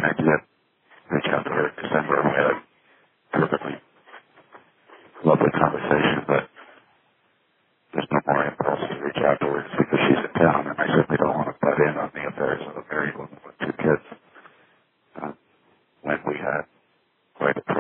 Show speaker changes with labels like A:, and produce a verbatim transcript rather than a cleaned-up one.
A: mean, I did reach out to her December. We had a perfectly lovely conversation, but there's no more impulse to reach out to her because she's